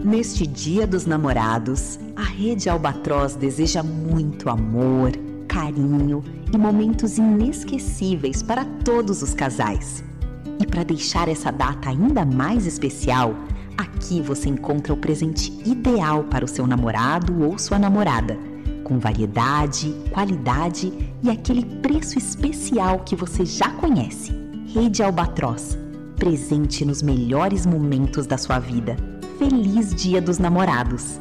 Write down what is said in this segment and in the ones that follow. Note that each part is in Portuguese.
Neste Dia dos Namorados, a Rede Albatross deseja muito amor, carinho e momentos inesquecíveis para todos os casais. E para deixar essa data ainda mais especial, aqui você encontra o presente ideal para o seu namorado ou sua namorada, com variedade, qualidade e aquele preço especial que você já conhece. Rede Albatross, presente nos melhores momentos da sua vida. Feliz Dia dos Namorados!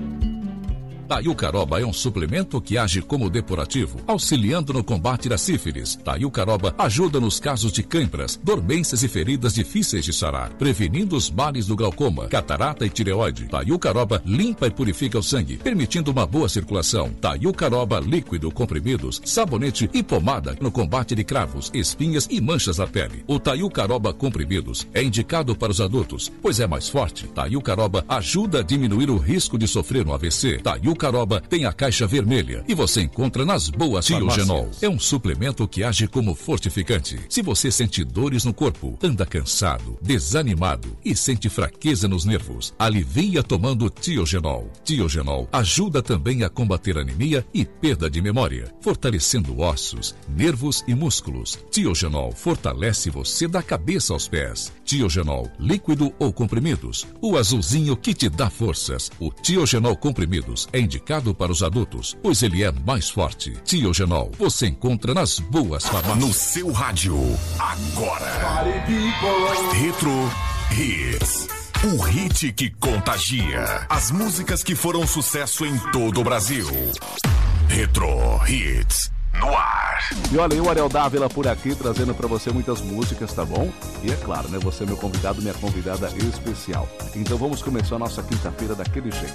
Taiucaroba é um suplemento que age como depurativo, auxiliando no combate da sífilis. Taiucaroba ajuda nos casos de câimbras, dormências e feridas difíceis de sarar, prevenindo os males do glaucoma, catarata e tireoide. Taiucaroba limpa e purifica o sangue, permitindo uma boa circulação. Taiucaroba líquido, comprimidos, sabonete e pomada no combate de cravos, espinhas e manchas na pele. O Taiucaroba comprimidos é indicado para os adultos, pois é mais forte. Taiucaroba ajuda a diminuir o risco de sofrer um AVC. Taiucaroba tem a caixa vermelha e você encontra nas boas Tiogenol. É um suplemento que age como fortificante. Se você sente dores no corpo, anda cansado, desanimado e sente fraqueza nos nervos, alivia tomando Tiogenol. Tiogenol ajuda também a combater anemia e perda de memória, fortalecendo ossos, nervos e músculos. Tiogenol fortalece você da cabeça aos pés. Tiogenol, líquido ou comprimidos, o azulzinho que te dá forças. O Tiogenol comprimidos é indicado para os adultos, pois ele é mais forte. Tiogenol, você encontra nas boas farmácias. No seu rádio, agora. Retro Hits. O hit que contagia. As músicas que foram sucesso em todo o Brasil. Retro Hits. No ar. E olha aí o Ariel Dávila por aqui, trazendo pra você muitas músicas, tá bom? E é claro, né? Você é meu convidado, minha convidada especial. Então vamos começar a nossa quinta-feira daquele jeito.